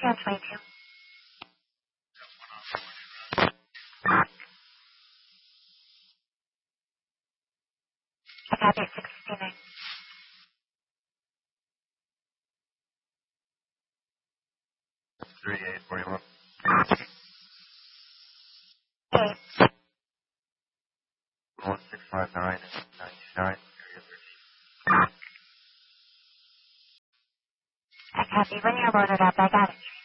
22. I copy at 659. Three eight 41. Okay. 1659 99. I copy. When you're loaded up, I got it.